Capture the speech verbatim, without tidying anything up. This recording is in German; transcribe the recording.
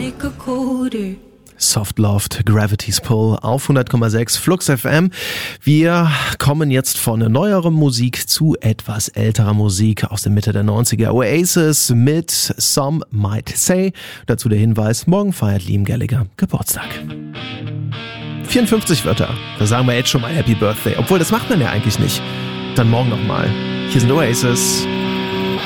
Soft Loved, Gravity's Pull auf hundert Komma sechs Flux F M. Wir kommen jetzt von neuerer Musik zu etwas älterer Musik aus der Mitte der neunziger. Oasis mit Some Might Say. Dazu der Hinweis, morgen feiert Liam Gallagher Geburtstag. vierundfünfzig Wörter. Da sagen wir jetzt schon mal Happy Birthday. Obwohl, das macht man ja eigentlich nicht. Dann morgen nochmal. Hier sind Oasis.